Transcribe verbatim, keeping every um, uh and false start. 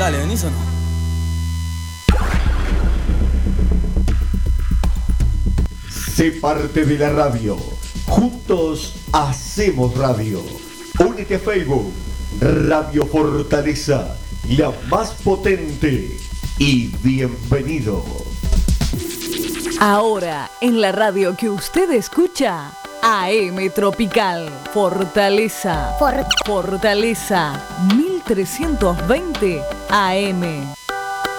Dale, ¿venís o no? Sé parte de la radio. Juntos hacemos radio. Únete a Facebook. Radio Fortaleza, la más potente. Y bienvenido. Ahora, en la radio que usted escucha, A M Tropical, Fortaleza, For- Fortaleza, mil trescientos veinte A M.